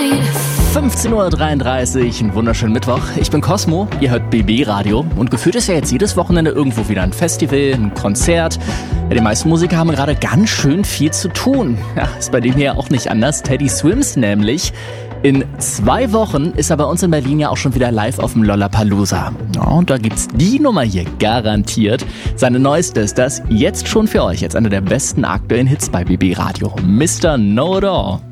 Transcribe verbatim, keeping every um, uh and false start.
fünfzehn Uhr dreiunddreißig, einen wunderschönen Mittwoch. Ich bin Cosmo, ihr hört B B Radio und gefühlt ist ja jetzt jedes Wochenende irgendwo wieder ein Festival, ein Konzert. Ja, die meisten Musiker haben gerade ganz schön viel zu tun. Ja, ist bei denen hier auch nicht anders. Teddy Swims nämlich. In zwei Wochen ist er bei uns in Berlin ja auch schon wieder live auf dem Lollapalooza. Ja, und da gibt's die Nummer hier garantiert. Seine neueste ist das jetzt schon für euch. Jetzt einer der besten aktuellen Hits bei B B Radio. Mister Know It All.